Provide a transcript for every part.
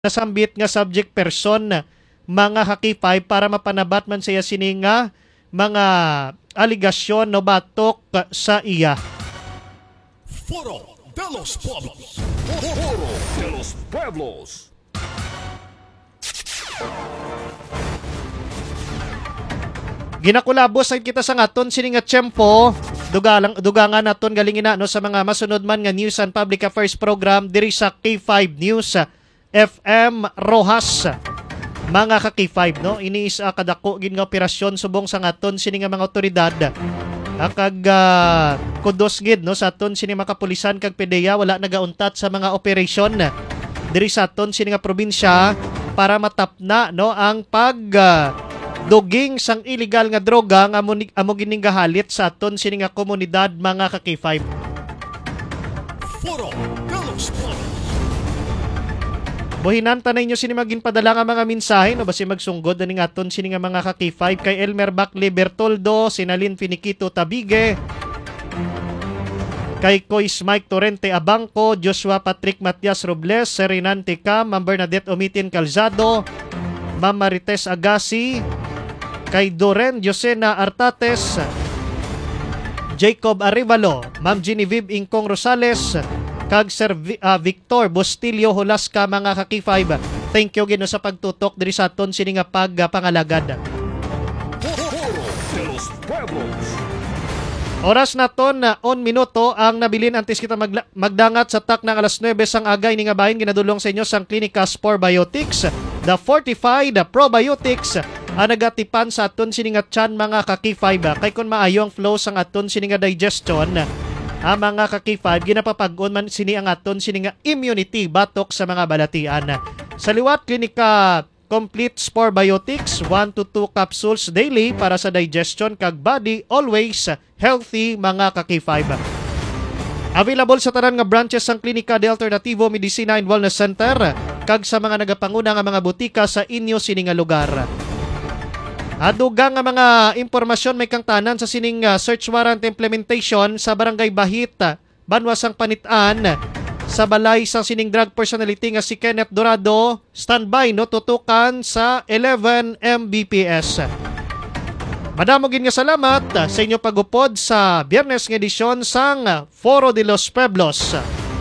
nasambit nga subject person mga hakipay para mapanabat man siya sininga mga aligasyon no batok sa iya. Foro de los Pueblos. Foro de los Pueblos. Ginakulabos ay kita sa ngaton sininga tiyempo. Duga nga naton galingin na no sa mga masunod man nga News and Public Affairs program diri sa K5 News FM Rojas. Mga ka K5 no, iniisa kadako gin nga operasyon subong sa ngaton sini nga mga otoridad. Kag kudos gid no sa aton sini mga kapulisan kag PDEA wala nagauntat sa mga operasyon diri sa aton sini nga probinsya para matapna no ang duging sang illegal nga droga nga amo gining gahalit sa aton sini nga komunidad mga ka K5. Foro de los Pueblos. Buhinan tanay nyo sini maging padala nga mga mensahe no basi magsunggod ani aton sini nga mga ka K5 kay Elmer Bacli Bertoldo, Sinalin Finiquito Tabige, kay Kois Mike Torrente Abangco, Joshua Patrick Matias Robles, Serinan Tika, Ma'am Bernadette Omitin Calzado, Ma'am Marites Agassi, kay Doren Josena Artates, Jacob Arevalo, Ma'am Genevieve Ingkong Rosales, kag Sir Victor Bustilio Holaska mga ka-K5. Thank you gino sa pagtutok diri sa aton sini nga pagpangalagad. Foro de los Pueblos. Oras naton na 1 minuto ang nabilin antes kita magdangat sa tak ng alas 9 sang agay ni nga bahin ginadulong sa inyo sang Klinika Spore Biotics, the fortified probiotics ang nagatipan sa aton sini nga tiyan mga ka-K5. Kay kun maayo ang flow sang aton sini nga digestion, ang mga ka-K5 ginapapag-on man sini ang aton sini nga immunity batok sa mga balatian. Sa liwat Klinika Complete Spore Biotics, 1 to 2 capsules daily para sa digestion kag body always healthy mga ka-K5. Available sa tanan nga branches sang Klinika de Alternativo Medicina and Wellness Center kag sa mga nagapanguna nga mga butika sa inyo sini nga lugar. Aduga nga mga impormasyon may kang tanan sa sining search warrant implementation sa Barangay Bahit, Banwasang Panitaan, sa balay sa sining drug personality nga si Kenneth Dorado, standby no tutukan sa 11 Mbps. Madamo gid nga salamat sa inyo pagupod sa Biyernes nga edisyon sang Foro de los Pueblos.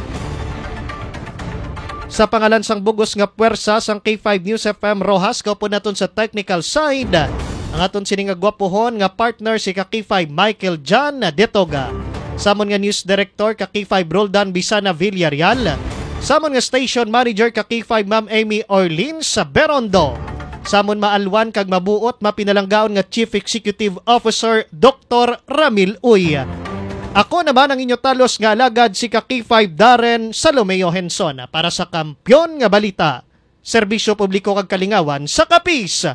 Sa pangalan sang bugos nga puwersa sang K5 News FM Rojas, kaupo naton sa technical side ang aton sini nga gwapohon nga partner si K5 Michael John Detoga. Samon nga News Director K5 Roldan Bisana Villarreal. Samon nga Station Manager K5 Ma'am Amy Orleans Berondo. Samon maalwan kag mabuot mapinalanggaon nga Chief Executive Officer Dr. Ramil Uy. Ako naman ang inyo talos nga alagad si K5 Darren Salomeo Henson para sa Kampyon nga Balita, Serbisyo Publiko kag Kalingawan sa Kapis,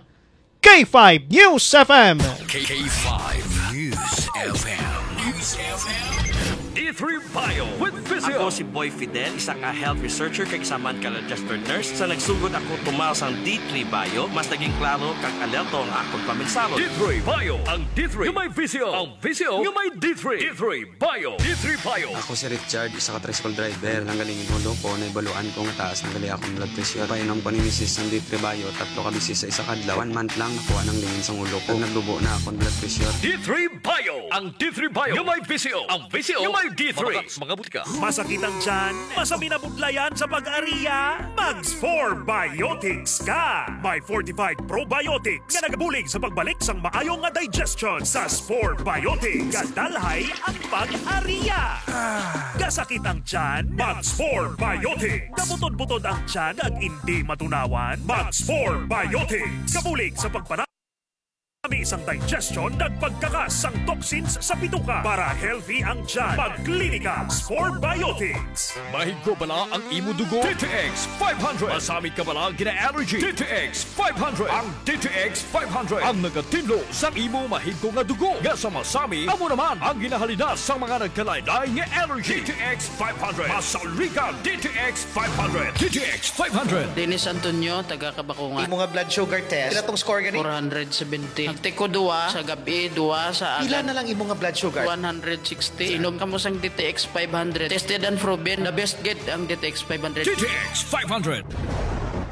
K5 News FM. K5 News FM. News FM. D3 Bio with Physio. Ako si Boy Fidel, isa ka health researcher kag isaman ka registered nurse. Sa nagsugod ako tumaw sang D3 Bio, mas naging klaro kag alerto ang akong paminsalo. D3 Bio. Ang D3 yung may Physio. Ang Physio yung may D3. D3 Bio. D3 Bio. Ako si Richard, isa ka tricycle driver. Nanggalingin hulo ko, naibaluan ko nga taas ng gali akong blood pressure. Painom ko ni Mrs. ng D3 Bio, 3 ka bisis sa isa kadlaw. 1 month lang nakuha ng lingin sa ulo ko. Naglubo na akong blood pressure. D3 Bio. Ang D3 Bio yung may Physio. Ang Physio yung may D3. Mga butika. Masakit ang tiyan? Masami na budlayan sa pag-ariya? Mags4 Biotics ka! May fortified probiotics nga nagabulig sa pagbalik sang maayong nga digestion sa Spore Biotics. Kadalhay ang pag-ariya. Kasakit ang tiyan? Mags4 Biotics. Kabutod-butod ang tiyan ag hindi matunawan? Mags4 Biotics. Kabulig sa pagpanat kami isang digestion at pagkakas ang toxins sa bituka para healthy ang tiyan. Magklinika Spore Biotics. Mahigko bala ang imo dugo? DTX 500. Masamit ka bala gina-allergy? DTX 500. Ang DTX 500 ang nagatinlo sa imo mahigko nga dugo. Nga sa masami, amo naman ang ginahalinas sa mga nagkalaylay nga allergy. DTX 500. Masaulika DTX 500. DTX 500. Dennis Antonio, taga Kabakungan. Imo nga blood sugar test. Pila tong score gani? 470. Nagtiko 2 sa gabi, 2 sa Pila agad. na lang imo nga blood sugar? 160. Inom ka mo sang DTX 500. Tested and proven. The best get ang DTX 500. DTX 500.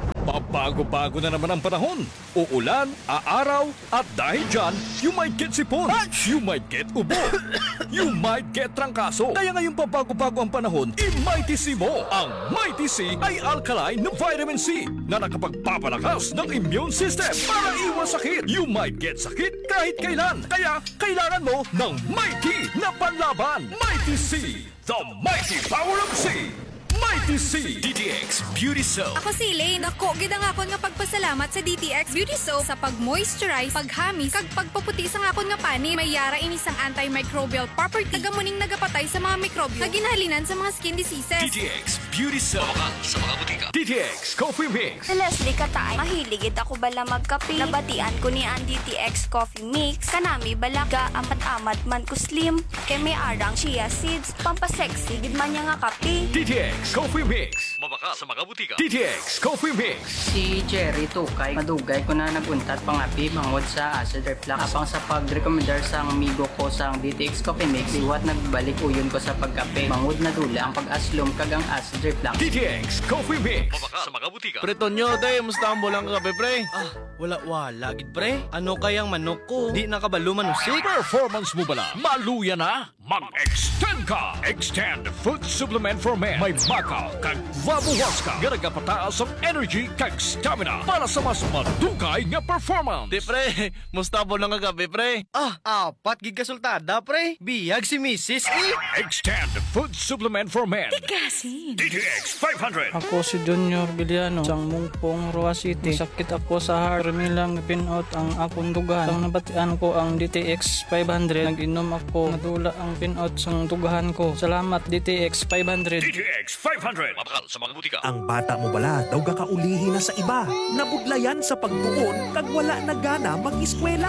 Pabago-bago na naman ang panahon. Uulan, aaraw, at dahil dyan, you might get sipon, you might get ubo, you might get trangkaso. Kaya ngayong pabago-bago ang panahon, i-Mighty C mo. Ang Mighty C ay alkaline na vitamin C na nakapagpapalakas ng immune system para iwas sakit. You might get sakit kahit kailan. Kaya kailangan mo ng Mighty na panlaban. Mighty C, the mighty power of C. Mighty C DTX Beauty Soap. Ako si Elaine. Ako, gid ang akon nga pagpasalamat sa DTX Beauty Soap sa pag-moisturize, paghamis, kag pagpaputi sa akon nga pani. May yara ini sang antimicrobial property. Nagamuning nagapatay sa mga mikrobyo. Naginhalinan sa mga skin diseases. DTX Beauty Soap. Sa mga butika. DTX Coffee Mix. Si Leslie Katay, mahiligid ako bala magkape. Nabatian ko ni ang DTX Coffee Mix. Kanami bala ga amat-amat man ko slim. Kay may arang chia seeds. Pampasexy, gid man niya nga kape. DTX Coffee Mix. Mabaka sa mga butika. DTX Coffee Mix. Si Jerry Tukay, madugay ko na naguntat pangapi mangod sa acid reflux. Apang sa pag-recommendar sa amigo ko sa DTX Coffee Mix, iwat nagbalik uyon ko sa pagkape. Mangod na dula ang pag-aslom kagang acid reflux. DTX Coffee Mix. Mabaka sa mga butika. Pretonyo, day, musta ang bulang kape, pre? Wala, gid, pre. Ano kayang manok ko? Di nakabalo manusik. Performance mo bala? Maluya na? Mag-extend ka! Extend Food Supplement for Men. May baka kag vabuwas ka. Nga nagapataas ang energy kag stamina para sa mas madugay nga performance. Di, pre, musta ang bulang kape, pre? Apat gig kasultada, pre. Biyag si Mrs. Extend Food Supplement for Men. Kasi. DTX 500. Ako si Junior Biliano, sang Mungpong, Roa City. Sakit ako sa heart. Milang pinout ang akong dugan. Sang nabatian ko ang DTX 500. Nag-inom ako. Nadula ang pinout sang dugahan ko. Salamat DTX 500. DTX 500. Mabakal sa mga butika. Ang bata mo bala daw gakaulihi na sa iba. Nabudlayan sa pagtuon kag wala na gana mag-eskwela.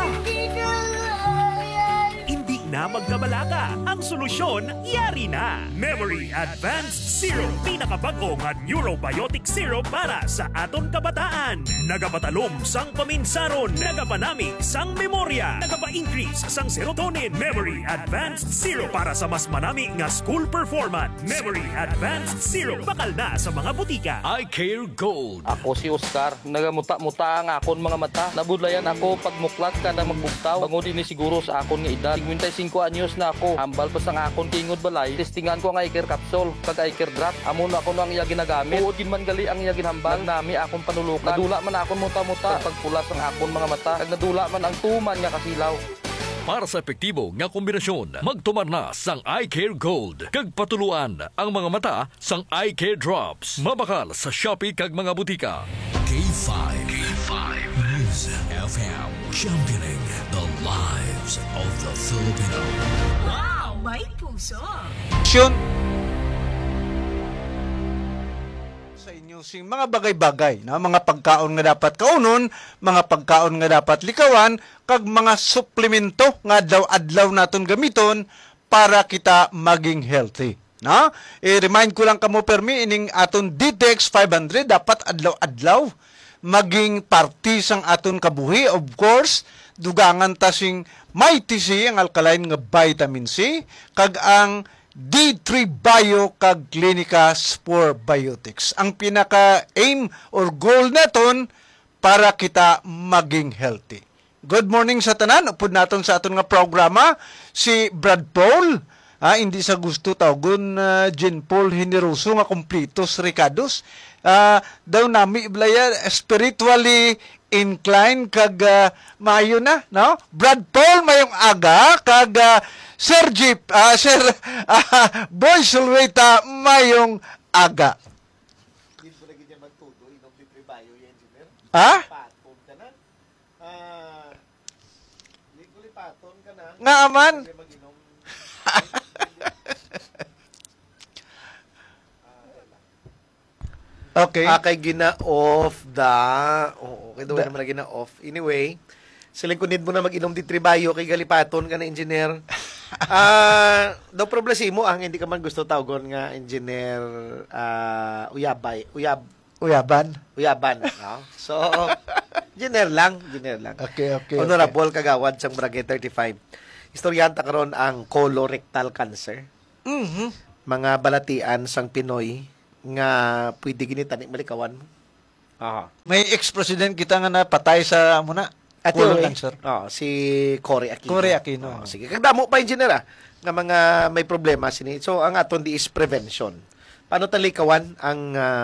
Hindi na magkabalaka. Ang solusyon, yari na. Memory Advanced Syrup. Pinakabago nga neurobiotic syrup para sa aton kabataan. Nagapatalom sang paminsaron. Nagapanami sang memorya. Nagapa-increase sang serotonin. Memory Advanced Syrup para sa mas manami nga school performance. Memory Advanced Syrup. Bakal na sa mga butika. I Care Gold. Ako si Oscar. Nagamuta-muta ang akon mga mata. Nabudlayan ako pagmuklat ka na magbugtaw. Bangod ini siguro sa akon nga edad. 55 anyos na ako. Hambal pa sang akon kingod balay. Testingan ko ang eye care capsule. Kag eye care drop. Amo na ako ang iya ginagamit. Uod gin man gali ang iya ginhambal. Nami akon panulukan. Nadula man akon muta-muta. Pagpulas ang akon mga mata. Kag nadula man ang tuman nga kasilaw. Para sa epektibo nga kombinasyon, magtumar na sang Eye Care Gold. Kag patuluan ang mga mata sang Eye Care Drops. Mabakal sa Shopee kag mga butika. K5 News FM. Championing the lives of the Filipino. Wow, may puso. Sa inyo sing mga bagay-bagay na mga pagkaon nga dapat kaunon, mga pagkaon nga dapat likawan, kag mga suplemento nga adlaw naton gamiton para kita maging healthy. Na? I-remind ko lang kamo permi ining aton DTX 500 dapat adlaw-adlaw maging party sang aton kabuhi. Of course, dugangan ta sing Mighty C ang alkaline nga vitamin C kag ang D3 Bio kag Clinica Spore Biotics. Ang pinaka-aim or goal naton para kita maging healthy. Good morning sa tanan. Upod naton sa aton nga programa si Brad Paul. Hindi sa gusto tawgon Jean Paul Generoso nga Completos Ricados. Daw nami iblaya spiritually inclined kag mayo na, no? Brad Paul mayong aga kag Sir Jeep, Sir Boy Sulweta mayong aga. Ha? Nga aman. Okay. Kay gina-off okay daw naman na gina-off. Anyway, siling kunid mo na mag-inom di tribayo kay galipaton ka na engineer. Daw problema ang hindi ka man gusto tawgon nga engineer Uyaban, no? So, engineer lang. Okay. Honorable Kagawad sang Barangay 35. Istoryanta karon ang colorectal cancer. Mga balatian sang Pinoy nga pwede gini tani malikawan mo. May ex-president kita nga napatay sa muna. Colon cancer. Si Cory Aquino. Cory Aquino. Sige, kagdamo pa engineer nga mga may problema sini. So ang aton di is prevention. Paano talikawan ang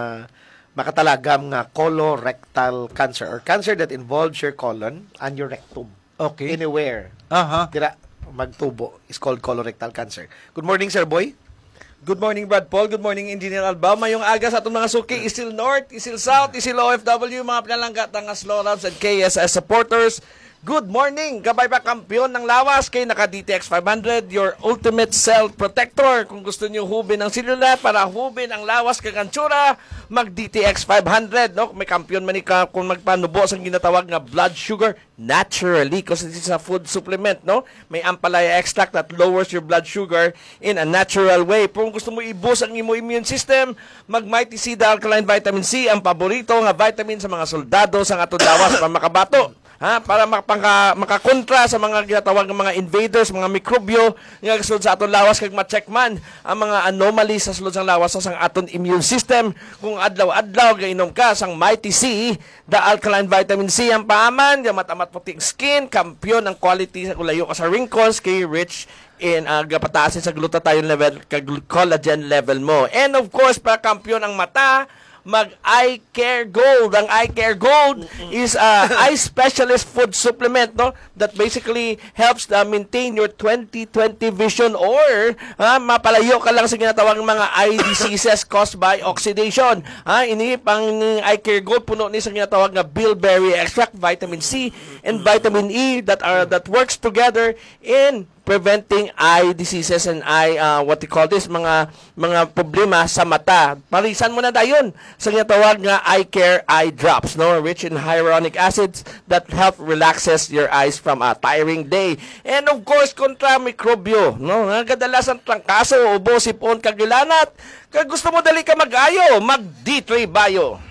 makatalagam nga colorectal cancer or cancer that involves your colon and your rectum. Okay. Anywhere. Dira magtubo is called colorectal cancer. Good morning, Sir Boy. Good morning, Brad Paul. Good morning, Engineer Alba. Mayong aga sa atong mga suki, Isil North, Isil South, Isil OFW, mga pinalanggat ng Slow Labs and KSS supporters. Good morning! Gabay pa kampiyon ng lawas kay naka DTX 500, your ultimate cell protector. Kung gusto niyo hubin ang cellular para hubin ang lawas kag antsura, mag DTX 500. No? May kampiyon man ka kung magpanubo sa ginatawag nga blood sugar naturally because it is a food supplement. No? May ampalaya extract that lowers your blood sugar in a natural way. Kung gusto mo i-boost ang imo immune system, mag Mighty C Alkaline Vitamin C, ang paborito nga vitamin sa mga soldado sa atong lawas para makabato. Para makakontra sa mga ginatawag ng mga invaders, mga mikrobyo nga sulod sa aton lawas kag ma-check man ang mga anomalies sa sulod sa lawas sa aton immune system. Kung adlaw-adlaw gainom ka sang Mighty C, the Alkaline Vitamin C ang paaman, nga matamat puting skin, kampiyon ang quality sa kulayo ka sa wrinkles, kay rich in gapataasin sa glutathione level kag collagen level mo. And of course, para kampiyon ang mata, mag Eye Care Gold. Ang Eye Care Gold is a eye specialist food supplement, no, that basically helps maintain your 20/20 vision or mapalayo ka lang sa ginatawag mga eye diseases caused by oxidation. Ini pang Eye Care Gold puno ni sa ginatawag nga bilberry extract, vitamin C and vitamin E that works together in preventing eye diseases and eye what you call this mga problema sa mata. Parisan mo na dayon sa ginatawag nga Eye Care Eye Drops, no, rich in hyaluronic acids that help relaxes your eyes from a tiring day. And of course, kontra mikrobyo, no, kadalasan trangkaso, ubo, sipon, kagilanat. Kag gusto mo dali ka mag-ayo, mag D3 Bio.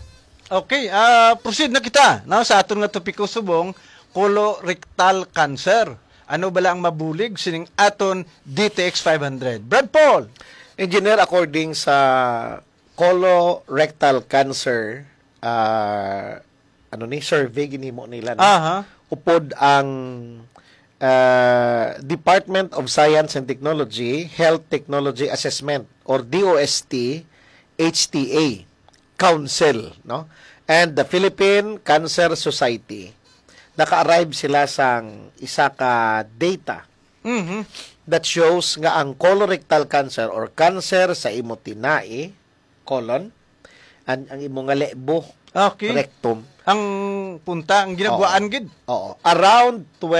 Okay, proceed na kita. Now, sa aton nga topiko subong, colorectal cancer. Ano bala ang mabulig sining aton DTX 500? Brad Paul. Engineer, according sa colorectal cancer survey ginimo nila, no? Upod ang Department of Science and Technology Health Technology Assessment or DOST HTA Council, no, and the Philippine Cancer Society. Naka-arrive sila sang isa ka data that shows nga ang colorectal cancer or cancer sa imo tinai, colon, ang imo nga lebo, rectum. Ang punta, ang ginagwaan gid. Oo. Around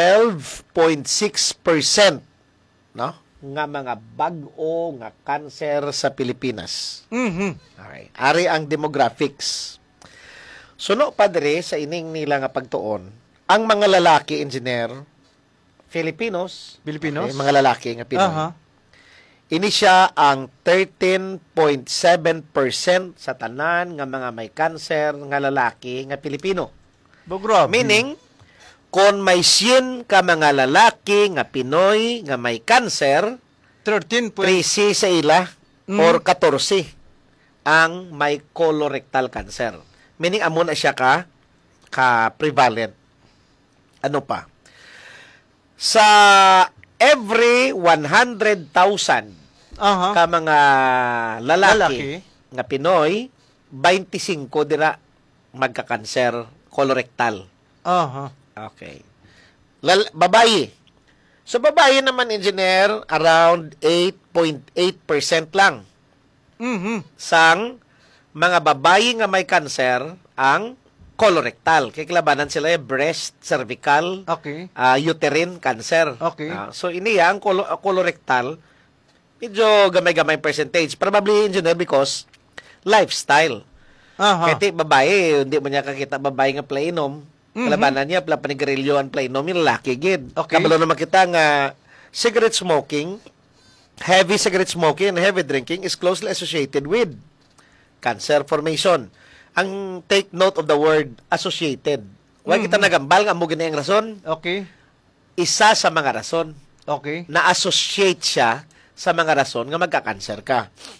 12.6%, no, nga mga bag-o nga cancer sa Pilipinas. Okay. Ari ang demographics. Suno padre sa ining nila nga pagtuon, ang mga lalaki, engineer, Filipinos, okay, mga lalaki nga Pinoy, ini siya ang 13.7% sa tanan nga mga may cancer nga lalaki nga Pilipino. Meaning, kung may 100 ka mga lalaki nga Pinoy nga may cancer, 13 sa ila or 14 ang may colorectal cancer. Meaning, amo na siya ka prevalent. Ano pa? Sa every 100,000 ka mga lalaki nga Pinoy, 25 dira magka-cancer colorectal. Okay. Babae. So, babae naman, engineer, around 8.8% lang. Sang mga babae nga may cancer ang colorectal. Kaya kilabanan sila breast, cervical, uterine cancer. So, ini ang colorectal, medyo gamay-gamay percentage. Probably, engineer, because lifestyle. Kaya babae, hindi mo niya kakita babae nga plainom. Kilabanan niya, panigrilyo ang plainom, yung lalaki gid. Kabalo naman kita nga cigarette smoking, heavy cigarette smoking and heavy drinking is closely associated with cancer formation. Ang take note of the word associated. Huwag kita nagambal nga mo ginayang rason. Isa sa mga rason. Na-associate siya sa mga rason nga magka-cancer ka.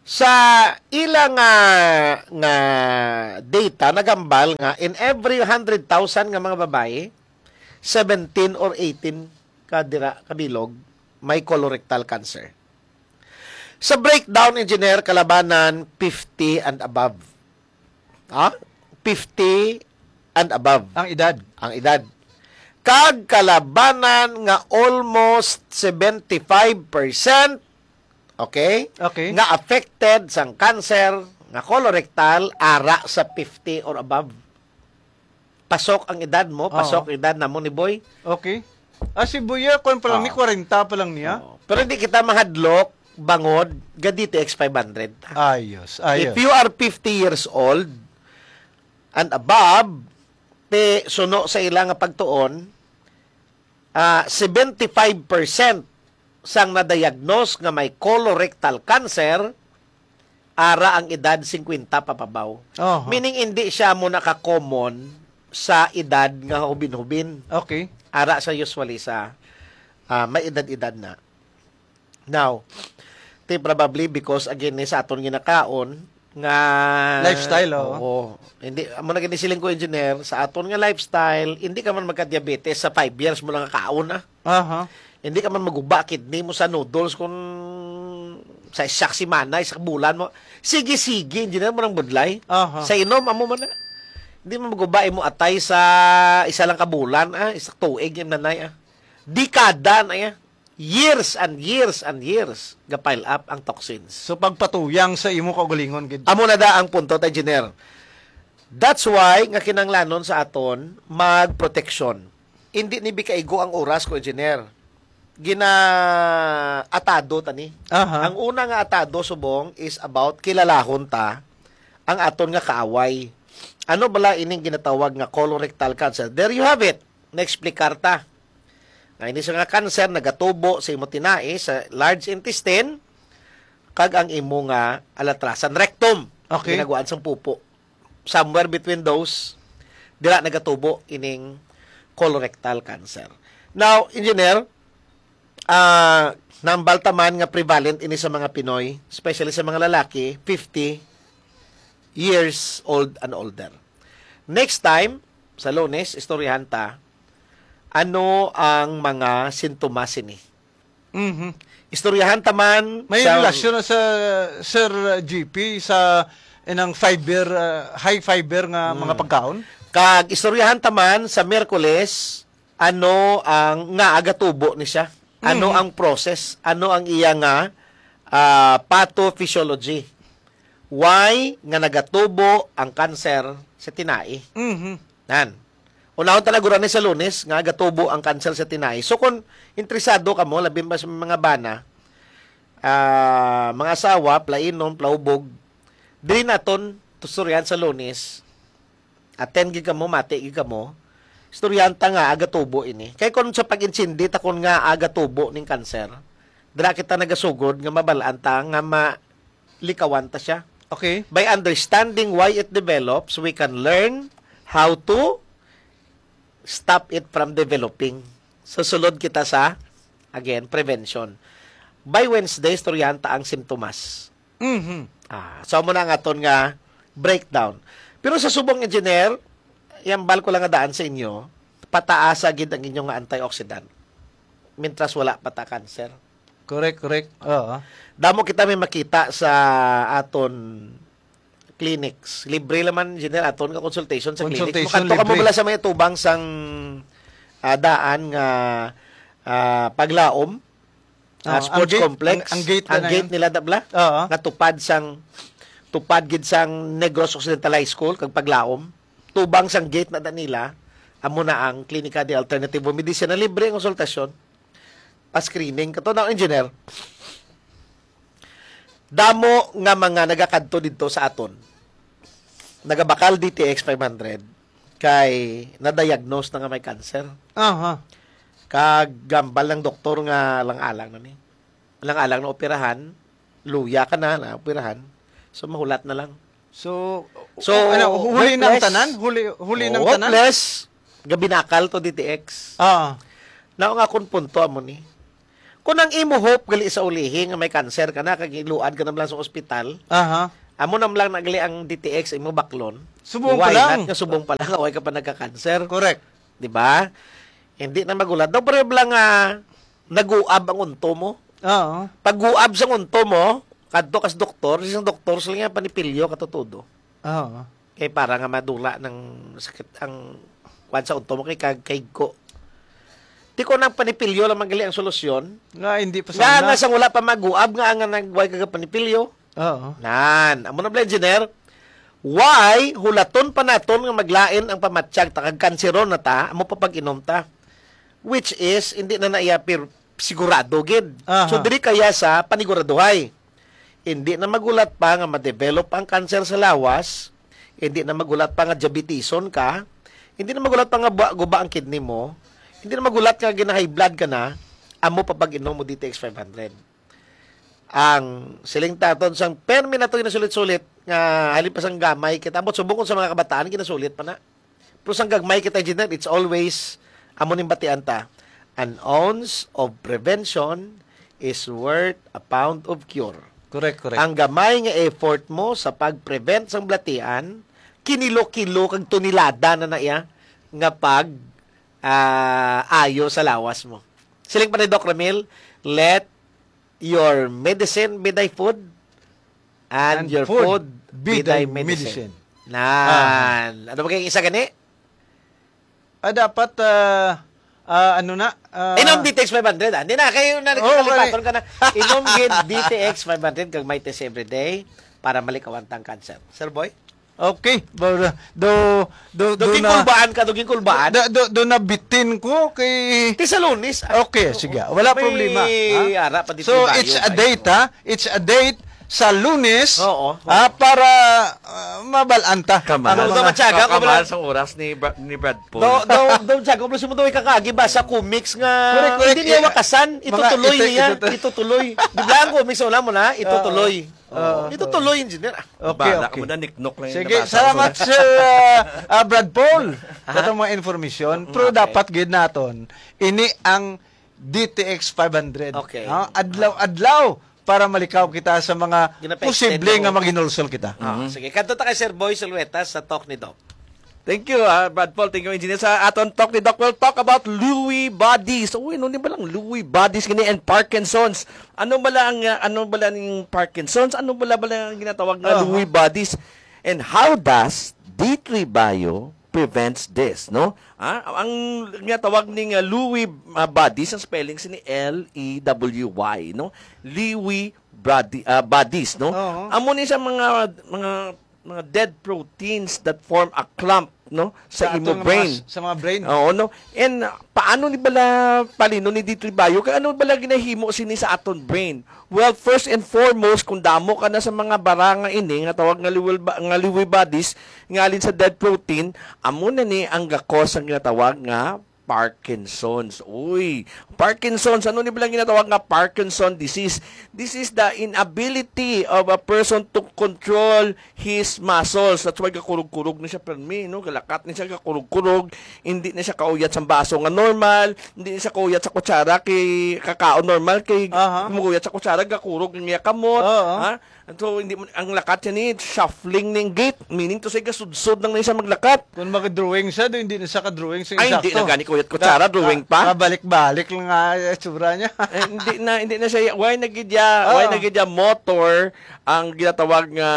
Sa ilang nga data nagambal nga in every 100,000 nga mga babae, 17 or 18 kabilog may colorectal cancer. Sa breakdown, engineer, kalabanan 50 and above. 50 and above. Ang edad. Ang edad. Kag kalabanan nga almost 75%, okay? Nga affected sang cancer, nga colorectal, ara sa 50 or above. Pasok ang edad mo, pasok edad na mo ni Boy. Okay. Si Buya, kung pa lang ni 40 pa lang niya. Pero hindi kita mahadlok, bangod, ga DTX 500. Ayos. If you are 50 years old and above, suno sa ilang nga pagtuon, 75% sang na-diagnose nga may colorectal cancer, ara ang edad 50 papabaw. Meaning hindi siya mo naka-common sa edad nga hubin-hubin. Okay. Ara sa usually sa may edad-edad na. Now, probably because again sa aton ginakaon nga lifestyle, hindi mo na ginisiling ko engineer sa aton nga lifestyle, hindi ka man magka-diabetes sa 5 years mo lang kaon Hindi ka man maguba kidney mo sa noodles kung sa isang simana, isang bulan mo. Sige, engineer mo ng budlay. Sa inom, amo man na. Hindi mo maguba mo atay sa isa lang kabulan, isang tuig yung nanay. Dekada na years and years and years ga-pile up ang toxins. So pagpatuyang sa imo kaugalingon gid. Amo na da ang punto ta engineer. That's why nga kinanglanon sa aton magproteksyon. Hindi ni bikaigo ang oras ko engineer. Atado tani. Ang una nga atado subong is about kilalahon ta ang aton nga kaaway. Ano bala ining ginatawag nga colorectal cancer? There you have it. Na-explikar ta. Nga ini nga cancer nagatubo sa imo tinai sa large intestine kag ang imo nga alatrasan rectum. Ginagawaan sang pupo. Somewhere between those dira nagatubo ining colorectal cancer. Now, engineer, nambal taman nga prevalent ini sa mga Pinoy, especially sa mga lalaki, 50 years old and older. Next time, sa Lunes, istoryahan ta, ano ang mga sintomas ini? Istoryahan taman may relasyon na sa Sir GP sa inang fiber, high fiber nga mga pagkaon? Kag istoryahan taman sa Miyerkules, ano ang nga agatubo ni siya? Ano ang process? Ano ang iya nga pathophysiology? Why nga nagatubo ang cancer sa tinai? Nan. Unahon talaga ni sa Lunes nga gatubo ang cancer sa tinai. So kung interesado ka mo, labi ba sa mga bana, mga asawa, plainon, plaubog, dili naton tusturyan sa Lunes, attend gid ka mo, mati gid ka mo, istoryanta nga agatubo ini. Kay kun sa pag-insindi takon nga agatubo ning cancer, dira kita nagasugod nga mabalaan ta nga malikawan ta siya. Okay. By understanding why it develops, we can learn how to stop it from developing. Susulod kita sa, again, prevention. By Wednesday, istoryanta ang simptomas. So mo na nga aton nga breakdown. Pero sa subong engineer, yambal ko lang nga daan sa inyo, pataasa gid ang inyong antioxidant. Mintras wala pa ta cancer. Correct. Damo kita may makita sa aton clinics. Libre laman engineer aton nga consultation sa clinics. Kanto ka mo bala sa may tubang sang daan nga paglaom. Sports complex. Ang gate nila dabla. Nga tupad gid sang Negros Occidental High School kag paglaom. Tubang sang gate na nila amo na ang Klinika de Alternative Medicine na libre ang konsultasyon. Pa-screening kato na engineer. Damo nga mga nagakadto dito sa aton. Nagabakal DTX 500 kay na-diagnose na nga may cancer. Kagambal ng doktor nga lang-alang na ni. Lang-alang na operahan, luya ka na operahan. So mahulat na lang. So huli ng tanan? Huli ng tanan? Hopeless. Gabinakal to DTX. Nao nga kung punto mo ni. Kung ang imo hope gali sa ulihi nga may cancer ka na, kag iluad ka na lang sa ospital, Aha. amo nam lang nagali ang DTX imo baklon. Subong pa Why lang. not nga subong pa lang, away ka pa nagka-cancer. Correct. Di ba? Hindi na magulat. Daw pero lang nag-uab ang unto mo. Oo. Pag-uab sa unto mo, kadto kas doktor, isang doktor sila nga panipilyo katutudo. Oo. Kay para nga madula ng sakit ang kwan sa unto mo kay ko. Di ko nang panipilyo lang magali ang solusyon. Nga, hindi pa Nga sana. nga sang wala pa mag-uab nga nagway ka panipilyo. Oo. Nan, amo na bala engineer. Why hulaton pa naton nga maglain ang pamatsyag ta kag kanseron na ta amo pa pag-inom ta. Which is hindi na naiya sigurado gid. Aha. So diri kaya sa paniguraduhay. Hindi na magulat pa nga ma-develop ang kanser sa lawas, hindi na magulat pa nga diabetison ka, hindi na magulat pa nga guba ang kidney mo, hindi na magulat nga gina-high blood ka na, amo pa pag-inom mo DTX 500. Ang siling taton sang permi na to ginasulit-sulit nga halin pa sang gamay kita mo subong sa mga kabataan ginasulit pa na. Pero sang gagmay kita engineer, it's always amo ning batian ta. An ounce of prevention is worth a pound of cure. Correct, correct. Ang gamay nga effort mo sa pag-prevent sang blatian, kinilo-kilo kag tunilada na naiya nga pag ayo sa lawas mo. Siling pa ni Doc Ramil, let your medicine be thy food and your food be thy medicine. Nan. Ano ba kayong isa gani? Dapat, ano na? Inom DTX 500. Hindi na, kayo na nakikalipaton ka na. Inom gid DTX 500 kag may test every day para malikawan tang cancer. Sir Boy? Okay. Duging kulbaan ka, duging kulbaan. Do nabitin ko kay... Ti sa Lunes. Okay, sige. Wala May problema. ara pa dito So, bayo, it's a bayo. date, ha? It's a date sa Lunes. Oo. Para mabalanta. Ano ba matyaga? Kakamahal sa oras ni Brad Paul. Daw tiyaga, pero sumudoy ka kagi ba sa comics nga Correct. hindi niya wakasan, itutuloy Mga niya, itutuloy. Di ba ang comics wala mo na, itutuloy. Itutuloy, engineer. Okay, Bala okay. ka mo na, niknok lang yung Sige, nabasa. salamat Sir Brad Paul. Sa mga informasyon. Pero dapat gid naton ini ang DTX 500. Okay. Adlaw-adlaw para malikaw kita sa mga Ginapa-extend posible mo. nga maginulsol kita. Sige, kanto ta kay Sir Boy Siluetas sa talk ni Doc. Thank you, Brad Paul. Thank you, Engineer. Sa aton talk ni Doc, we'll talk about Lewy bodies. Uy, ano ba lang Lewy bodies gini and Parkinson's? Ano ba lang yung Parkinson's? Ano ba lang ginatawag na Lewy bodies? And how does D3 Bio prevents this, no? Ang ginatawag ning Lewy bodies, ang spelling ni L-E-W-Y, no? Lewy bodies, no? Amo ni sa mga dead proteins that form a clump, no, sa imo brain. Sa mga brain. Oo, no. And paano ni bala palino ni D3 Bio? Ano bala ginahimo sini sa aton brain? Well, first and foremost, kung damo ka na sa mga baranga ini nga tawag nga Lewy bodies ngalin sa dead protein, amo na ni ang gakos ang ginatawag nga Parkinson's. Uy, Parkinson's. Ano ni ba lang ginatawag nga Parkinson disease? This is the inability of a person to control his muscles. That's why kakurog-kurog na siya permi, no? Kalakat na siya kakurog-kurog. Hindi na siya kauyat sa baso nga normal. Hindi na siya kauyat sa kutsara kay kakao normal. Kay kumuyat sa kutsara, kakurog ng kamot. Ha? So, hindi mo, ang lakat niya ni shuffling ng gait. Meaning to say, kasudsod lang na siya maglakat. Kung mag-drawing siya, hindi na siya ka-drawing sa Ay, insakto. hindi na gani kuyat kutsara, drawing pa. Balik-balik lang nga tsura niya. Hindi na siya, why nagidya motor, ang ginatawag nga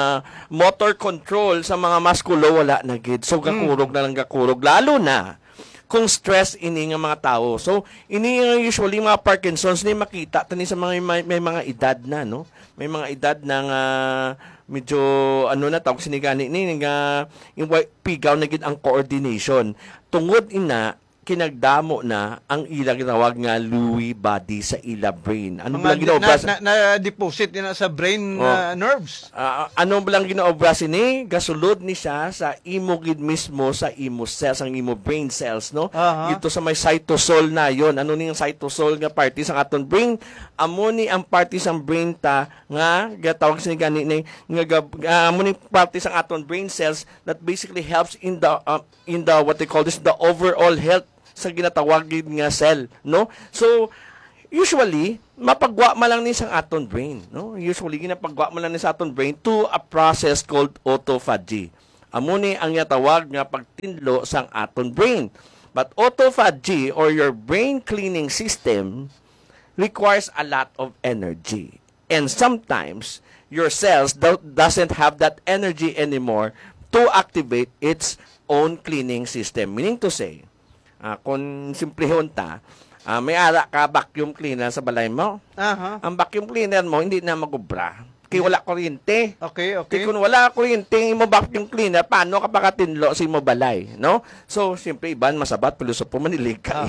motor control sa mga musculo, wala nagid. So, kakurog na lang kakurog. Lalo na, kung stress ini nga mga tao. So, ini usually mga Parkinson's ni makita tani sa mga may mga edad na, no? May mga edad na nga medyo ano na tawag sinigani ni nga yung pigaw na gid ang coordination. Tungod ina kinagdamo na ang ila ginawag nga Lewy body sa ila brain. Ano ba lang ginaobras? Na-deposit na sa brain nerves. Ano ba lang ginaobras ni? Gasulod ni siya sa imo gid mismo sa imo cells, ang imo brain cells, no? Ito sa may cytosol na yon. Ano ni ang cytosol nga party sa aton brain? Amo ni ang party sa brain ta nga gatawag sa gani ni nga amo ni party sa aton brain cells that basically helps in the what they call this the overall health sa ginatawag nga cell, no? So usually, mapagwa man lang ni sa aton brain. No? Usually, ginapagwa man lang ni sa aton brain to a process called autophagy. Amo ni ang tawag nga pagtinlo sang aton brain. But autophagy or your brain cleaning system requires a lot of energy. And sometimes, your cells doesn't have that energy anymore to activate its own cleaning system. Meaning to say, kung simplihon ta, may ara ka vacuum cleaner sa balay mo. Ang vacuum cleaner mo hindi na magubra. Kaya wala kuryente. Okay. Kaya kung wala kuryente, mo vacuum cleaner, paano ka pakatinlo sa imo balay, no? So, siyempre, iban, masabat, pilosopo, manilig ka.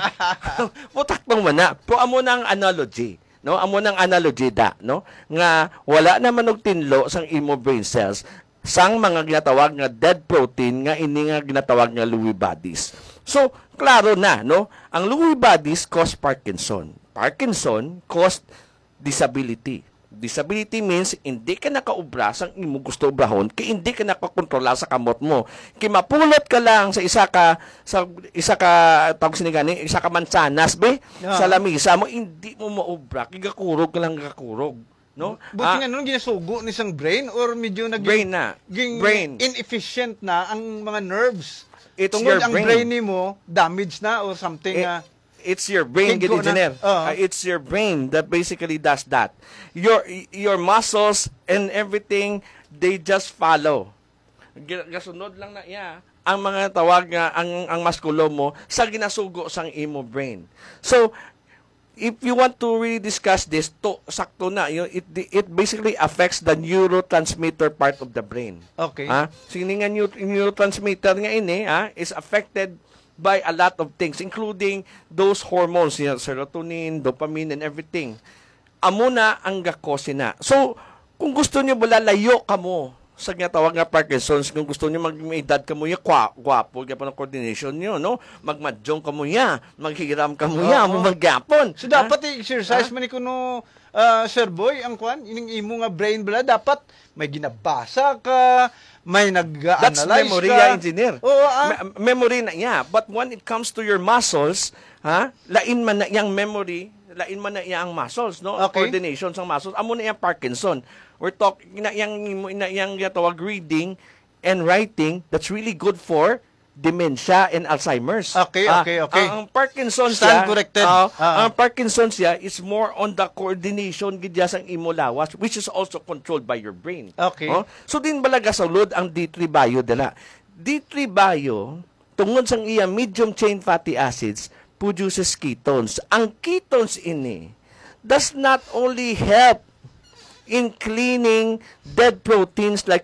Putak pang mana. Po, amo ng analogy. No? Amo ng analogy da, no? Nga, wala naman og tinlo sang imo brain cells sang mga ginatawag nga dead protein nga ini nga ginatawag nga Lewy bodies. So, klaro na, no? Ang Lewy bodies cause Parkinson. Parkinson cause disability. Disability means hindi ka nakaubra sang imo gusto obrahon, kay hindi ka nakakontrola sa kamot mo. Kay mapulot ka lang sa isa ka tawag sinigani, isa ka mansanas be sa lamisa mo, hindi mo maubra, kay gakurog ka lang gakurog. No? Buti nga nun, ginasugo ni isang brain or medyo brain na. Brain. Inefficient na ang mga nerves. It's Tungod your ang brain. brain mo damaged na or something. It's your brain, Hingo engineer. na. It's your brain that basically does that. Your muscles and everything, they just follow. Gasunod lang na ang mga tawag nga ang muskulo mo sa ginasugo sang imo brain. So, if you want to really discuss this, sakto na, it basically affects the neurotransmitter part of the brain. Okay. Sini nga neurotransmitter nga ini is affected by a lot of things, including those hormones, serotonin, dopamine, and everything. Amo na ang gakosin na. So, kung gusto nyo lalayo ka mo sa ginatawag nga Parkinson's, kung gusto nyo may edad ka mo gwapo, gapon ang coordination nyo, no? Magmadyong ka mo maghiram ka mo maggapon. So, dapat i-exercise man kuno Sir Boy, ang kwan, ining imo nga brain bala, dapat may ginabasa ka, may nag-analyze That's memory ka. Engineer. Memory na But when it comes to your muscles, lain man na yang memory, lain man na yang muscles, no? Okay. Coordination sang muscles. Amo na yang Parkinson. We're talking na yang tawag reading and writing, that's really good for dementia and Alzheimer's. Okay. Ang Parkinson's Stand corrected. Ang Parkinson's is more on the coordination gidya sang imo lawas, which is also controlled by your brain. Okay. So din balaga sulod ang D3 bio dala. D3 bio tungod sang iya medium chain fatty acids produces ketones. Ang ketones ini does not only help in cleaning dead proteins like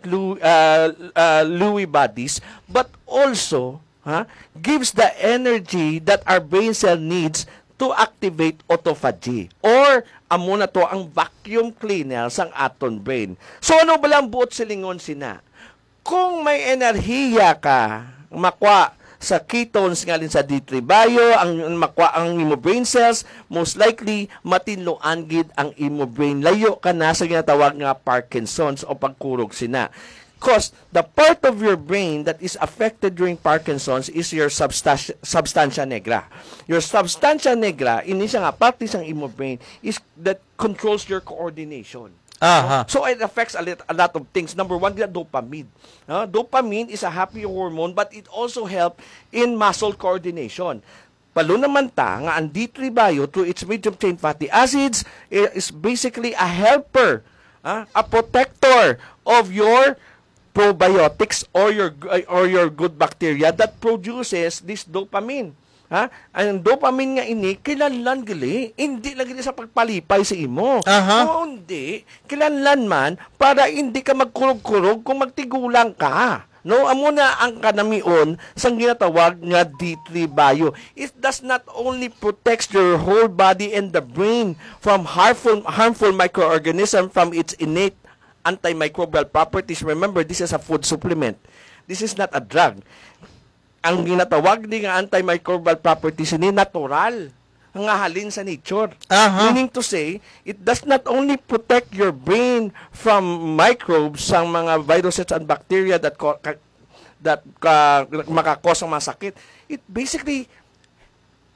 Lewy bodies, but also gives the energy that our brain cell needs to activate autophagy. Or, amo na to ang vacuum cleaner sang aton brain. So, ano ba lang buot silingon sina? Kung may enerhiya ka, makwa sa ketones ngalin sa D3 bio, ang makwa ang imo brain cells, most likely matinloan gid ang imo brain. Layo ka na sa ginatawag nga Parkinson's o pagkurog sina. Because the part of your brain that is affected during Parkinson's is your substantia nigra. Your substantia nigra, ini siya nga parte sang imo brain, is that controls your coordination. So it affects a lot of things. Number one, the dopamine. Dopamine is a happy hormone, but it also helps in muscle coordination. Palo naman ta, nga ang D3 bio through its medium chain fatty acids is basically a helper, a protector of your probiotics or your good bacteria that produces this dopamine. Ang dopamine nga ini, kilanlan gali. Hindi lang gali sa pagpalipay sa imo. Hindi. Kilanlan man para hindi ka magkurog-kurog kung magtigulang ka. No, amo na ang kanamion sang ginatawag nga D3 bio. It does not only protect your whole body and the brain from harmful microorganism from its innate antimicrobial properties. Remember, this is a food supplement. This is not a drug. Ang ginatawag ni nga antimicrobial properties ni natural nga halin sa nature. Meaning to say, it does not only protect your brain from microbes, sang mga viruses and bacteria that makakos ang masakit. It basically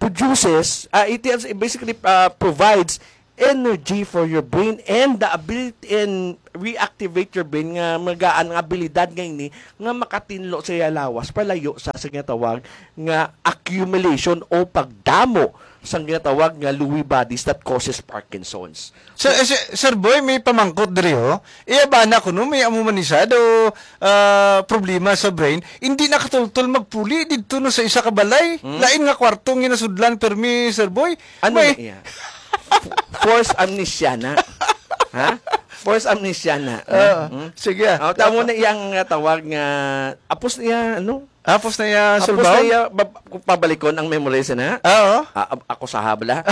basically provides energy for your brain and the ability and reactivate your brain nga magaan nga abilidad ngayon ni nga makatinlo sa lawas palayo sa ginatawag nga accumulation o pagdamo sa ginatawag nga Lewy bodies that causes Parkinson's. Sir Boy, may pamangkot diri ho. Iyabana ko no, may amumanisado problema sa brain. Hindi nakatultol magpuli dito no sa isa ka balay. Lain nga kwartong ginasudlan permi, Sir Boy. Ano na iya? Force amnesia na. Ha? Force amnesia na. Sige. Tamo na iyang tawag nga apos niya Apos na iya apos sulbaw? na iya pabalikon ang memories na. Oo. Ako sa habla.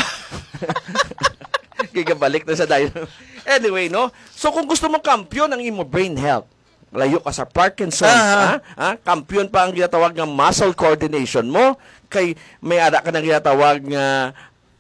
Gigabalik na sa dayo. Anyway, no? So kung gusto mo kampiyon ang imo brain health, layo ka sa Parkinson's, kampiyon pa ang ginatawag nga muscle coordination mo, kay may ara ka nang ginatawag nga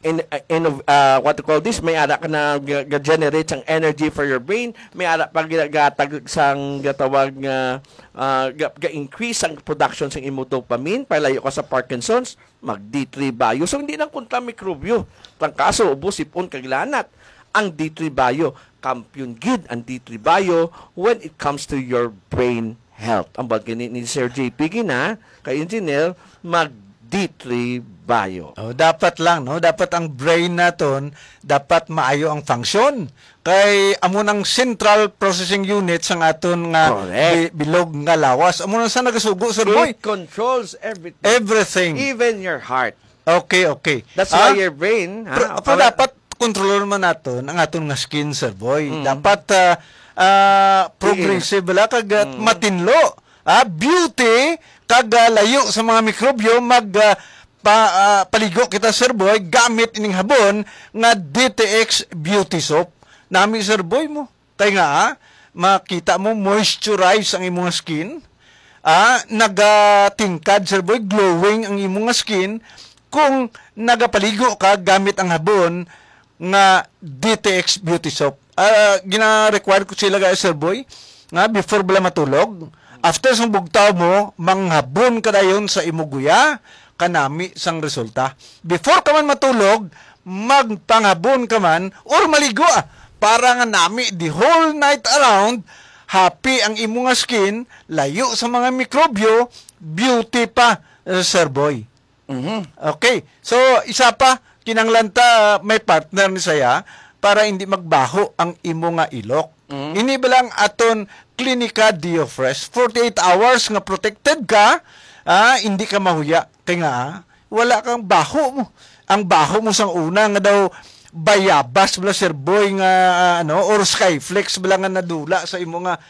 what to call this, may ara ka na generate sang energy for your brain, may ara pa gatag sang gatawag nga ga-increase ang production sang imo dopamine para layo ka sa Parkinson's, mag D3 bio. So hindi nang kunta mikrobyo, tang kaso ubos ipon kaglanat. Ang D3 bio, kampiyon gid ang D3 bio when it comes to your brain health. Ang bagay ni Sir JP gina kay engineer mag D3 bio. Dapat lang, no? Dapat ang brain naton, dapat maayo ang function. Kay amo ng central processing unit sa aton nga bilog nga lawas. Amo nang sa nagasugo, Sir Boy. It controls everything. Everything. Even your heart. Okay. That's why your brain, pero dapat kontrolor man naton ang aton nga skin, Sir Boy. Dapat progressive bala kag matinlo. Beauty kag layo sa mga mikrobyo paligo kita, Sir Boy, gamit ining habon nga DTX Beauty Soap. Nami, Sir Boy mo. Kaya nga, makita mo moisturize ang imong skin. Nagatingkad, Sir Boy, glowing ang imong skin kung nagapaligo ka gamit ang habon nga DTX Beauty Soap. Gina-require ko sila guys, Sir Boy, nga before bala matulog, after sang bugtaw mo, manghabon ka dayon sa imuguya, kanami sang resulta. Before ka man matulog, magpanghabon ka man, or maligo para nga nami the whole night around, happy ang imo nga skin, layo sa mga mikrobyo, beauty pa, Sir Boy. Okay, so isa pa, kinanglanta may partner ni saya, para hindi magbaho ang imo nga ilok. Ini balang aton Clinica Diofresh 48 hours nga protected ka, hindi ka mahuya. Kaya nga, wala kang baho mo. Ang baho mo sang una nga daw bayabas bala, Sir Boy, nga or Skyflex bala nga nadula sa imo nga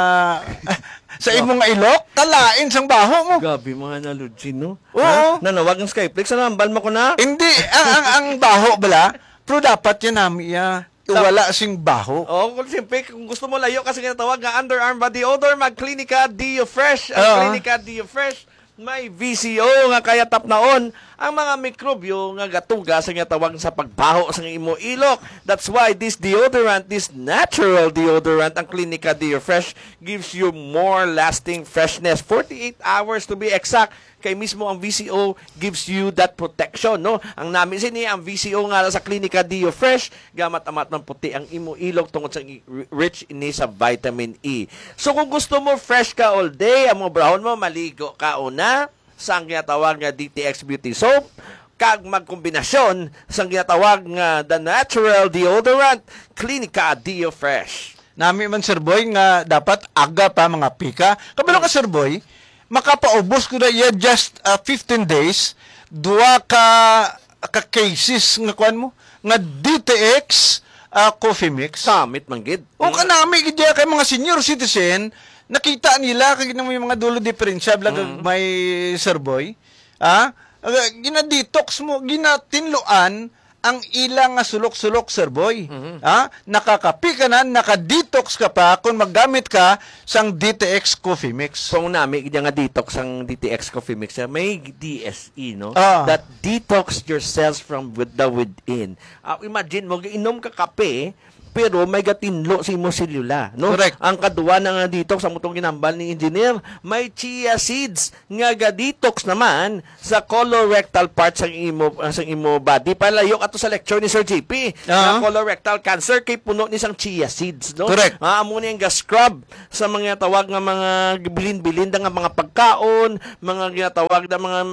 sa imo nga ilok, talain sang baho mo. Gabi mga naludsin, no? Oo. Nanawag ng Skyflex, nambal mo ko na? Hindi, ang baho bala, pero dapat yan nami wala sing baho. Kung siyempre, kung gusto mo layo kasi ginatawag nga underarm body odor, mag-Clinica Diofresh. Ang Clinica Diofresh, may VCO nga kaya tap naon ang mga mikrobyo nga gatuga sa ginatawag sa pagbaho sa imo ilok. That's why this deodorant, this natural deodorant, ang Clinica Diofresh, gives you more lasting freshness. 48 hours to be exact. Kay mismo ang VCO gives you that protection, no? Ang namin sini ang VCO nga sa Clinica Diofresh, gamat-amat ng puti ang imo ilok tungod sa rich ini sa vitamin E. So kung gusto mo fresh ka all day, ang mga brown mo maligo ka una sa ang ginatawag nga DTX Beauty Soap, kag magkombinasyon sa ginatawag nga the natural deodorant Clinica Diofresh. Nami man, Sir Boy, nga dapat aga pa mga pika. Kabalo ka, Sir Boy, makapaubos ko na iya just 15 days, duwa ka cases nga kuan mo, nga DTX coffee mix. Samit man gid. O kanami gid kay mga senior citizen, nakita nila kay may mga dulo diferensya blag may Sir Boy. Gina-detox mo, ginatinluan ang ilang nga sulok-sulok, Sir Boy. Nakakapi ka na, naka-detox ka pa kung maggamit ka sang DTX coffee mix. Kung nami nga detox ang DTX coffee mix, may DSE, no? That detox your cells from the within. Imagine mo, inom ka kape, pero may gatinlo si imo selula, no? Correct. Ang kaduwa na nga detox sa mutong ginambal ni engineer, may chia seeds nga ga-detox naman sa colorectal part sa imo body. Palayo ato sa lecture ni Sir JP na colorectal cancer kay puno ni sang chia seeds, no? Correct. Amo ni ang ga-scrub sa mga tawag nga mga bilin-bilin nga mga pagkaon, mga ginatawag na mga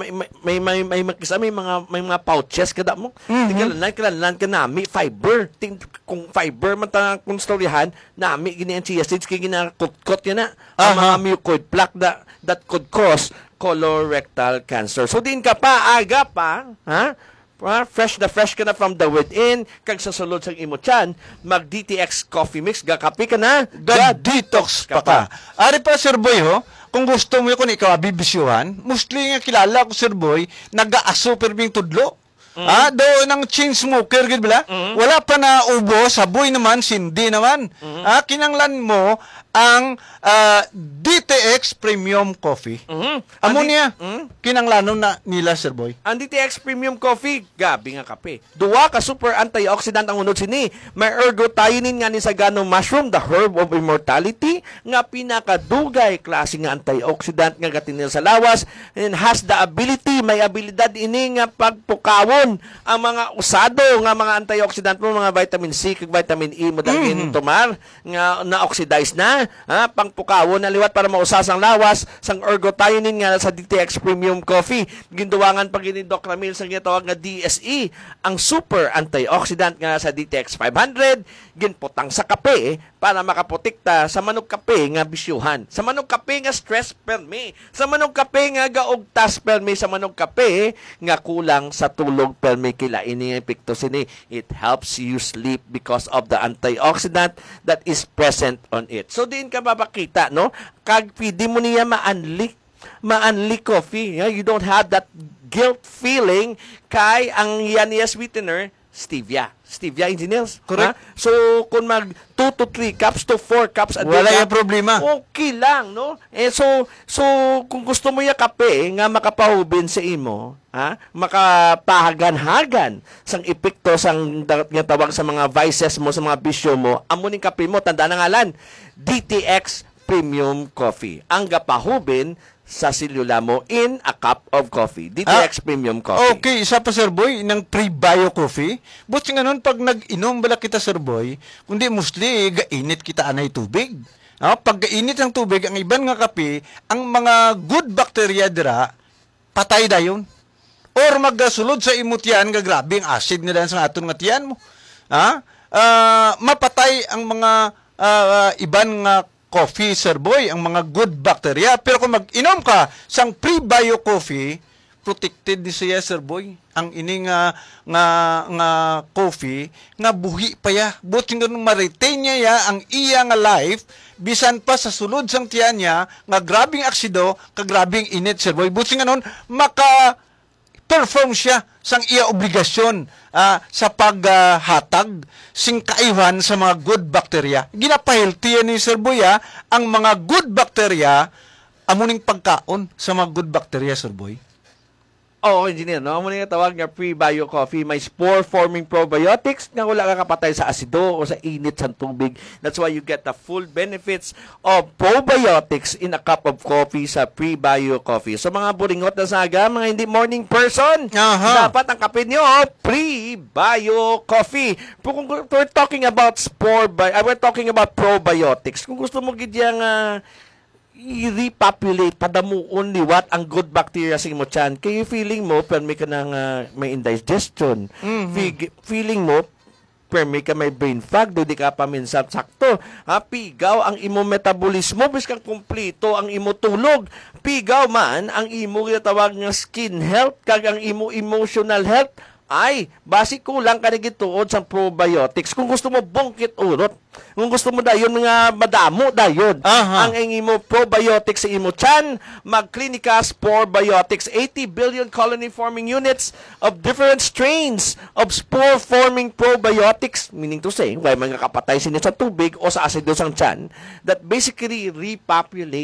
may mga pouches kada mo. Kailangan ka nami fiber. Kung fiber man ta kung storyahan, nami gini ang chia seeds kay ginakot-kot yan na. Ang mga mucoid plaque that could cause colorectal cancer. So din ka pa aga pa, ha? Fresh ka na from the within, kag sa sulod sa imo tiyan, mag DTX coffee mix, gakapi ka na, detox pa ka. Ari pa, Sir Boy, kung gusto mo kung ikaw abibisyuhan, mostly nga kilala ko, Sir Boy, nag-aaso perbing tudlo. Doon ang chain smoker, gid bala? Wala pa na ubo, saboy naman, sindi naman. Kinanglan mo ang DTX Premium Coffee. Amo niya, kinanglanon na nila, Sir Boy. Ang DTX Premium Coffee, gabi nga kape. Duwa ka super antioxidant ang unod sini. May ergothionein nga ni Sagano Mushroom, the herb of immortality, nga pinakadugay klase nga antioxidant nga gatinil sa lawas, and has the ability, may abilidad ini nga pagpukawon ang mga usado nga mga antioxidant mo, mga vitamin C kag vitamin E mo dagin tumar nga na-oxidize na, pangpukawon na liwat para mausas ang lawas sang ergothionein nga sa DTX Premium Coffee. Ginduwangan pag ni Doc Ramil sa ginatawag nga DSE, ang super antioxidant nga sa DTX 500, ginputang sa kape para makaprotekta sa manok kape nga bisyuhan, sa manok kape nga stress permi, sa manok kape nga gaugtas permi, sa manok kape nga kulang sa tulog permi kila ini epekto sini. It helps you sleep because of the antioxidant that is present on it. So din ka mapakita, no? Kag pwede mo niya maanli coffee. You don't have that guilt feeling kay ang yan niya sweetener, stevia, engineers. Correct. So, kung mag 2 to 3 cups to 4 cups a day, wala yung problema. Okay lang, no? So kung gusto mo yung kape nga makapahubin sa imo, makapahagan-hagan sang epekto sang nga tawag sa mga vices mo, sa mga bisyo mo, amo ning kape mo, tanda na ngalan, DTX Premium Coffee. Ang gapahubin sa silula mo in a cup of coffee. DTX Premium Coffee. Okay, isa pa, Sir Boy, ng pre-bio coffee. Buti nga nun, pag nag-inom bala kita, Sir Boy, kundi mostly, gainit kita anay tubig. Pag gainit ang tubig, ang iban nga kape, ang mga good bacteria dira, patay dayon. Or magsulod sa imutyan, nga grabe ang acid nila sa aton nga tiyan mo. Mapatay ang mga iban nga coffee, Sir Boy, ang mga good bacteria. Pero kung mag-inom ka sang pre-bio coffee, protected ni siya, Sir Boy. Ang ini nga coffee, nga buhi pa ya. Buti nga ma-retain niya ang iya nga life, bisan pa sa sulod sang tiyan niya, nga grabing aksido, kagrabing init, Sir Boy. Buti nga nun, perform siya sang iya obligasyon sa paghatag sing kaiwan sa mga good bacteria. Ginapahiltiya ni Sir Boy ang mga good bacteria amuning pagkaon sa mga good bacteria, Sir Boy. Oo, engineer, no? Amo nga tawag nga pre-bio coffee, may spore-forming probiotics nga wala ka kapatay sa asido o sa init sa tubig. That's why you get the full benefits of probiotics in a cup of coffee sa pre-bio coffee. So mga buringot na saga, mga hindi morning person, dapat ang kape nyo, pre-bio coffee. Kung we're talking about we're talking about probiotics. Kung gusto mo gidyang i-repopulate, padamuon liwat ang good bacteria sa imo tiyan. Kaya feeling mo, permi ka ng may indigestion. Feeling mo, permi ka may brain fog, di ka pa minsan sakto. Pigaw ang imo metabolismo, bis kang kumplito ang imo tulog. Pigaw man ang imo ginatawag nga skin health, kag ang imo emotional health. Ay, basi kulang ka nagituod sa probiotics. Kung gusto mo bungkit urot, kung gusto mo dayon mga madamo dayon, ang imo probiotics sa imo tiyan, mag-Clinica Spore Biotics, 80 billion colony-forming units of different strains of spore-forming probiotics, meaning to say, mga kapatay sila sa tubig o sa asido sang tiyan, that basically repopulate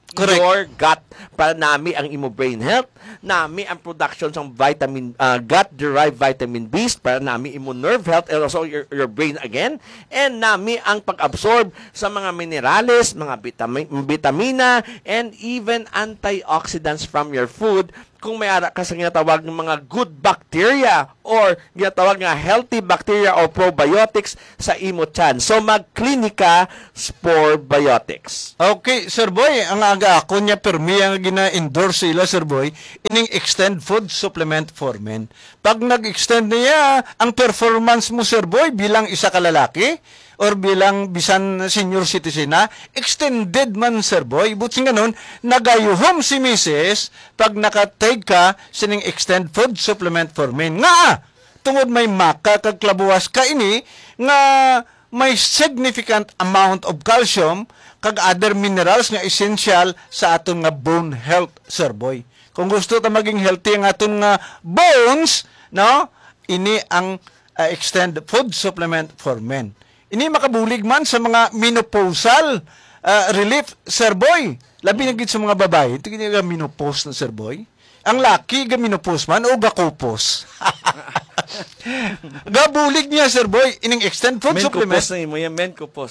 Correct. your gut para nami ang imo brain health, nami ang production ng vitamin gut-derived vitamin B para nami imo nerve health and also your brain again, and nami ang pag-absorb sa mga minerales, mga vitamina, and even antioxidants from your food kung may ara ka sa ginatawag ng mga good bacteria or ginatawag nga healthy bacteria or probiotics sa imo tiyan. So mag-Clinica Spore Biotics. Okay, Sir Boy, ang aga ako niya permi ang gina-endorse sila, Sir Boy, ining extend food supplement for men. Pag nag-extend niya ang performance mo, Sir Boy, bilang isa ka lalaki or bilang bisan senior citizen na, extended man, Sir Boy. Buti nga nun, nagayuhom si Mrs. pag nakatake ka sining extend food supplement for men. Nga, tungod may maka kagklabuwas ka ini, nga may significant amount of calcium kag other minerals nga essential sa aton nga bone health, Sir Boy. Kung gusto ta maging healthy ang aton nga bones, no? Ini ang extend food supplement for men. Ini makabulig man sa mga menopausal relief, Sir Boy. Labi na gid sa mga babae, ito nga menopause na, Sir Boy. Ang laki ga menopause man o gakupos. Gabulig niya, Sir Boy, ining extend food supplement. Menkupos na mo yan, menkupos.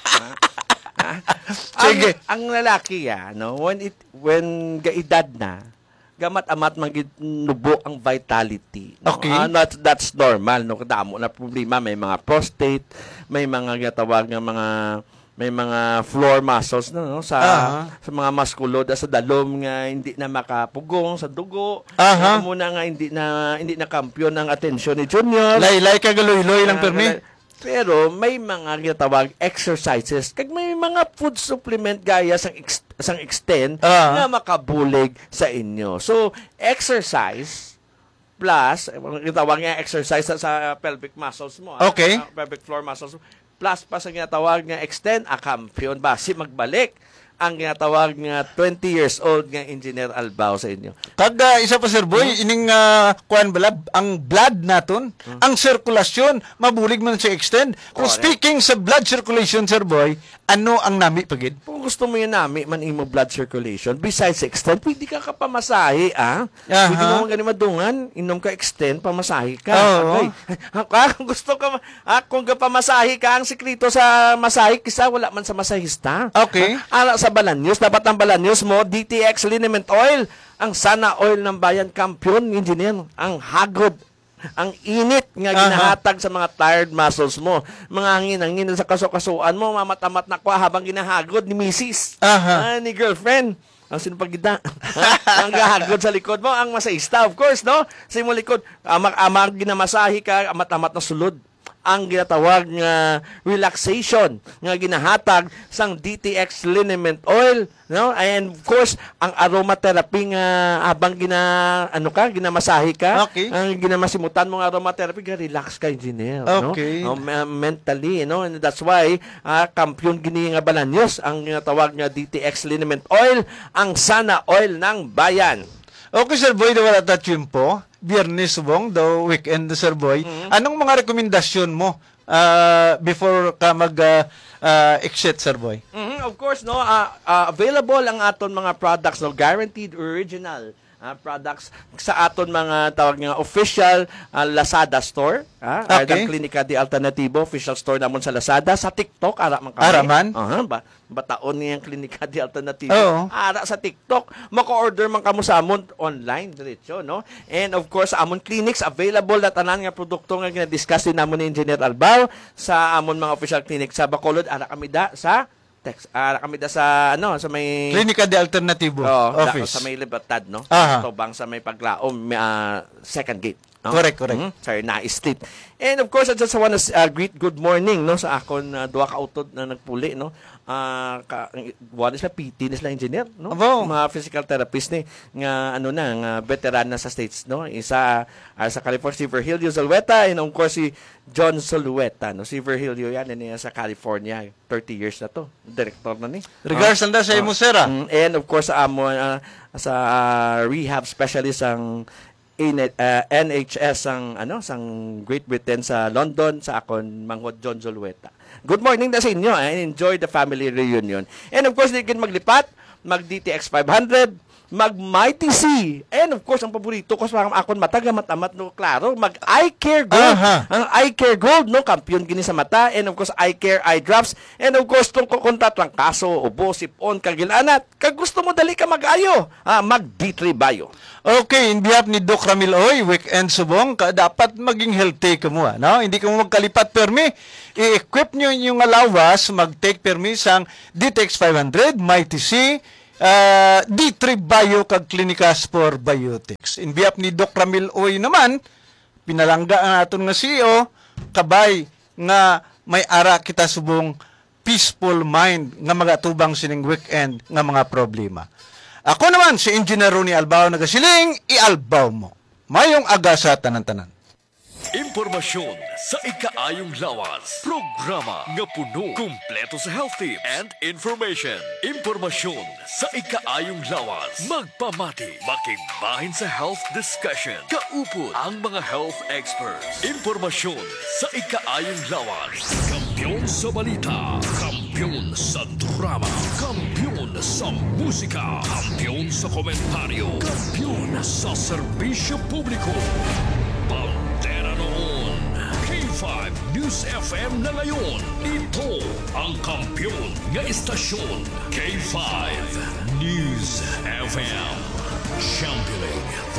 Sige. Ang lalaki no, when gaedad na, gamat-amat maginubo ang vitality. No? Okay. That's normal. No? Kadamo na problema. May mga prostate, may mga gatawag ng may mga floor muscles no, sa mga musculo sa dalom nga hindi na makapugong sa dugo. Muna nga hindi na kampiyon ang atensyon ni Junior. Laylay kagaloy-loy lang permi. Pero may mga ginatawag exercises kag may mga food supplement gaya sang extend na makabulig sa inyo. So exercise plus ginatawag nga exercise sa pelvic muscles mo, okay, pelvic floor muscles plus pa sa ginatawag nga extend kampiyon basi magbalik ang ginatawag nga 20 years old nga Engineer Albao sa inyo. Kag isa pa, Sir Boy, ining kuan bala ang blood naton, ang sirkulasyon mabulig man sa extend. Kung speaking sa blood circulation, Sir Boy, ano ang nami pagid? Kung gusto mo yung nami man imo blood circulation, besides extend, pwede ka pamasahe, Pwede mo gani madungan, inom ka extend, pamasahe ka. Okay. Kung gusto ka, kung pamasahe ka, ang sikreto sa masahe, kisa wala man sa masahista. Okay. Sa Balanyos, dapat ang Balanyos mo, DTX Liniment Oil, ang sana oil ng bayan, kampiyon, engineer, ang hagod, ang init nga ginahatag sa mga tired muscles mo. Mga hangin sa kaso-kasuan mo, mamatamat na kwa habang ginahagod ni Mrs. Ni girlfriend. Ang sinupagida. Ang gahagod sa likod mo, ang masahista, of course, no? Sa imong likod, ginamasahe ka, amat-amat na sulod. Ang ginatawag nga relaxation nga ginahatag sang DTX Liniment Oil, no? And of course, ang aromatherapy nga habang ginamasahe ka, ang ginamasimutan mo nga aromatherapy, relax ka, engineer, okay, no? Mentally, no? And that's why kampiyon gini nga Balanyos ang ginatawag nga DTX Liniment Oil, ang sana oil ng bayan. Okay, Sir Boy, wala ta tiyempo. Biyernes subong, the weekend, Sir Boy. Anong mga rekomendasyon mo before ka mag-exit, Sir Boy? Of course, no, available ang aton mga products, no, guaranteed original products sa aton mga tawag nga official Lazada store, ang Clinica de Alternativo official store namon sa Lazada, sa TikTok ara man kami. Araman? Bataon niyang Clinica de Alternativo. Ara sa TikTok, maka-order man kamo sa amon online diretso, no? And of course, amon clinics available na tanan nga produkto nga gina-discuss din namon ni Engineer Albao sa amon mga official clinic sa Bacolod, ara kami da sa kami da sa sa may Clinica de Alternativo office sa may Libertad, no? Tobang sa may Paglaom, second gate, no? Correct. Sorry, na street. And of course, I just want to greet good morning, no, sa akon duha ka utod na nagpuli, no. One is na PT is na engineer, no? Mga physical therapist ni nga nga veteran na sa States, no? Isa sa California, si Virgilio Zulueta, and of course si John Zulueta, no? Si Virgilio yan niya sa California, 30 years na to, director na ni. Regards na sa imo, sir. And of course sa rehab specialist ang NHS sang Great Britain sa London sa akon manghod John Zulueta. Good morning na sa inyo, and enjoy the family reunion. And of course, di kin maglipat, mag DTX 500, mag Mighty C, and of course ang paborito ko sa mga akon mata gamat-amat no klaro, mag Eye Care Gold. Ang Eye Care Gold no kampiyon gini sa mata, and of course Eye Care Eye Drops, and of course tong kontat lang kaso ubo sipon kagilanat kag gusto mo dali ka mag-ayo, mag D3 Bio. Okay, in behalf ni Doc Ramil Oy, Weekend Subong, dapat maging healthy ka mo, no? Hindi ka mo magkalipat permi. I-equip nyo yung alawas, mag-take permi sang DTX 500, Mighty C, D3 Bio kag Clinicaspor Biotics. In behalf ni Doc Ramil Oy naman, pinalangga ang aton nga CEO, kabay nga may ara kita subong peaceful mind nga magatubang sining weekend nga mga problema. Ako naman si Engineer Ronnie Albao nagasiling, i-albaw mo. Mayong aga sa tanan-tanan. Impormasyon sa ikaayong lawas. Programa nga puno, kumpleto sa health tips and information. Impormasyon sa ikaayong lawas. Magpamati, makigbahin sa health discussion. Kaupod ang mga health experts. Impormasyon sa ikaayong lawas. Kampiyon sa balita, kampiyon sa drama, kampiyon sa musika, kampiyon sa komentaryo, kampiyon sa serbisyo publiko. Pantera noon, K5 News FM na ngayon. Ito ang kampiyon nga istasyon, K5 News FM. Championing